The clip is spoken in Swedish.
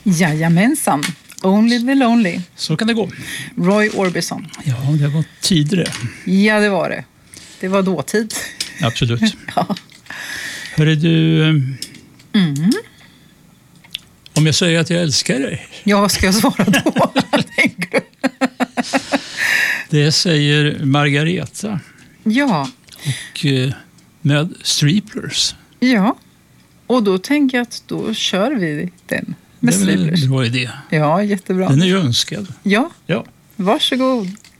Jajamensan. Only the Lonely. Så kan det gå. Roy Orbison. Ja, det var tidigare. Ja, det var det. Det var dåtid. Absolut. Ja. Hörru du... Om jag säger att jag älskar dig. Ja, vad ska jag svara då? Tänker du? Det säger Margareta. Ja. Och med Striplers. Ja. Och då tänker jag att då kör vi den med Det är väl Striplers. en bra idé. Ja, jättebra. Den är ju önskad. Ja, Ja. varsågod.